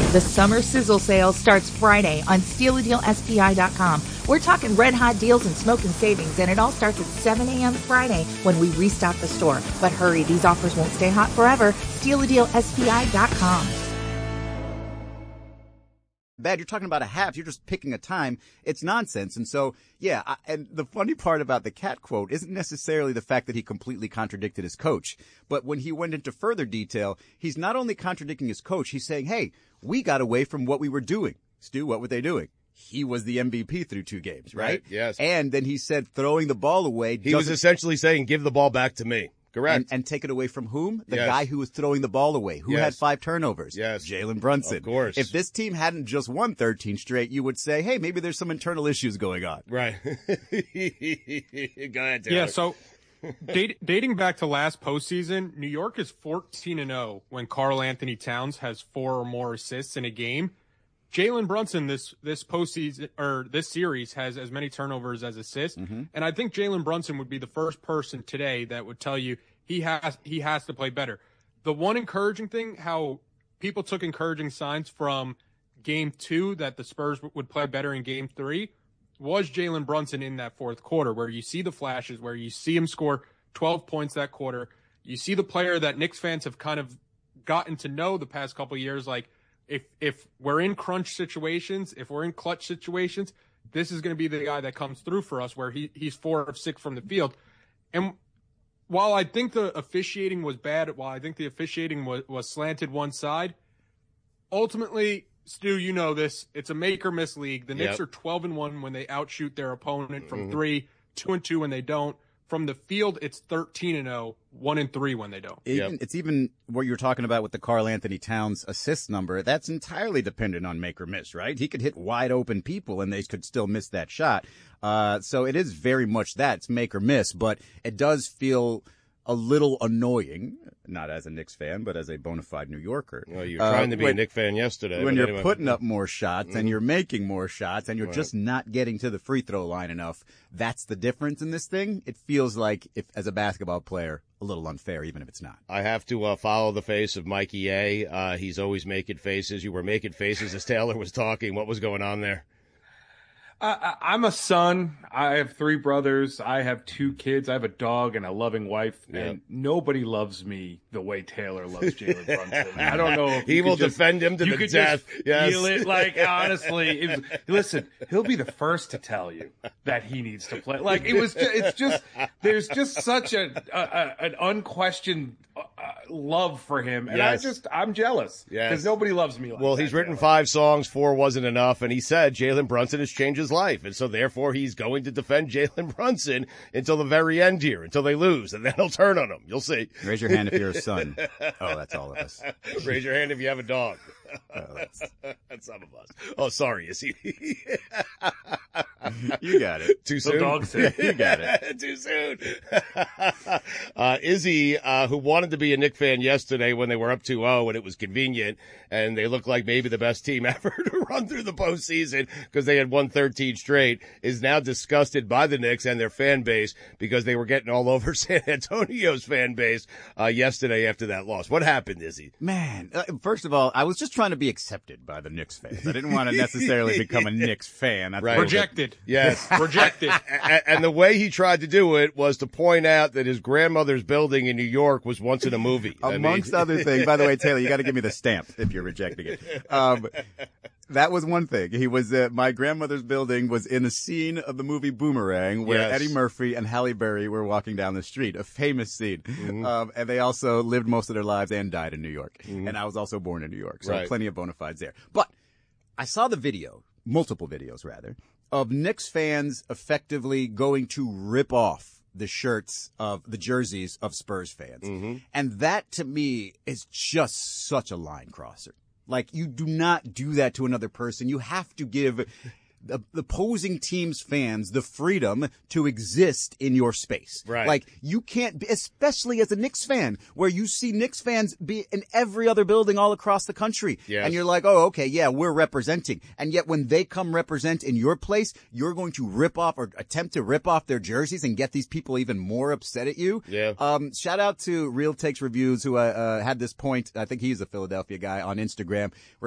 The summer sizzle sale starts Friday on StealADealSPI.com. We're talking red hot deals and smoking savings, and it all starts at 7 a.m. Friday when we restock the store. But hurry, these offers won't stay hot forever. StealADealSPI.com. Bad, you're talking about a half. You're just picking a time. It's nonsense. And so, yeah, and the funny part about the Cat quote isn't necessarily the fact that he completely contradicted his coach. But when he went into further detail, he's not only contradicting his coach, he's saying, hey, we got away from what we were doing. Stu, what were they doing? He was the MVP through 2 games, right? Yes. And then he said throwing the ball away. He was essentially saying, give the ball back to me. Correct. And take it away from whom? The guy who was throwing the ball away. Who had 5 turnovers? Yes. Jalen Brunson. Of course. If this team hadn't just won 13 straight, you would say, hey, maybe there's some internal issues going on. Right. Go ahead, Taylor. Yeah, so dating back to last postseason, New York is 14-0 when Karl Anthony Towns has 4 or more assists in a game. Jalen Brunson this postseason or this series has as many turnovers as assists, and I think Jalen Brunson would be the first person today that would tell you he has to play better. The one encouraging thing, how people took encouraging signs from Game 2 that the Spurs would play better in Game 3, was Jalen Brunson in that fourth quarter, where you see the flashes, where you see him score 12 points that quarter. You see the player that Knicks fans have kind of gotten to know the past couple of years, like. If we're in crunch situations, if we're in clutch situations, this is going to be the guy that comes through for us, where he's 4 of 6 from the field. And while I think the officiating was bad, while I think the officiating was slanted one side, ultimately, Stu, you know this, it's a make or miss league. The Knicks are 12-1 when they outshoot their opponent from 3, 2-2 when they don't. From the field, it's 13-0, 1-3 when they don't. It's even what you're talking about with the Karl Anthony Towns assist number. That's entirely dependent on make or miss, right? He could hit wide open people and they could still miss that shot. So it is very much that. It's make or miss, but it does feel a little annoying, not as a Knicks fan, but as a bona fide New Yorker. Well, you're trying to be a Knicks fan yesterday. When you're putting up more shots and you're making more shots and you're just not getting to the free throw line enough, that's the difference in this thing. It feels like, if as a basketball player, a little unfair, even if it's not. I have to follow the face of Mikey A. He's always making faces. You were making faces as Taylor was talking. What was going on there? I'm a son. I have 3 brothers. I have 2 kids. I have a dog and a loving wife. And nobody loves me the way Taylor loves Jalen Brunson. I don't know if he will defend him to the death. Yes. Feel it. Like, honestly, listen, he'll be the first to tell you that he needs to play. Like, there's just such an unquestioned love for him. And I'm jealous. Because nobody loves me like that. Well, he's written 5 songs, 4 wasn't enough. And he said Jalen Brunson has changed his life. And so therefore he's going to defend Jalen Brunson until the very end here, until they lose. And then he'll turn on him. You'll see. Raise your hand if you're a son. Oh, that's all of us. Raise your hand if you have a dog. That's some of us. Oh, sorry, Izzy. You got it. Too soon? You got it. Too soon. Izzy, who wanted to be a Knicks fan yesterday when they were up 2-0 and it was convenient and they looked like maybe the best team ever to run through the postseason because they had won 13 straight, is now disgusted by the Knicks and their fan base because they were getting all over San Antonio's fan base yesterday after that loss. What happened, Izzy? Man, first of all, I was just trying to be accepted by the Knicks fans. I didn't want to necessarily become a Knicks fan. Right. Rejected. Yes. Rejected. And the way he tried to do it was to point out that his grandmother's building in New York was once in a movie. Amongst other things. By the way, Taylor, you got to give me the stamp if you're rejecting it. That was one thing. He was my grandmother's building was in a scene of the movie Boomerang where Eddie Murphy and Halle Berry were walking down the street, a famous scene. And they also lived most of their lives and died in New York. And I was also born in New York, so plenty of bona fides there. But I saw the video, multiple videos rather, of Knicks fans effectively going to rip off the shirts of the jerseys of Spurs fans. And that to me is just such a line crosser. Like, you do not do that to another person. You have to give the opposing team's fans the freedom to exist in your space. Right. Like, you can't, especially as a Knicks fan, where you see Knicks fans be in every other building all across the country. Yes. And you're like, oh, okay, yeah, we're representing. And yet when they come represent in your place, you're going to rip off or attempt to rip off their jerseys and get these people even more upset at you. Yeah. Shout out to Real Takes Reviews, who had this point. I think he's a Philadelphia guy on Instagram, where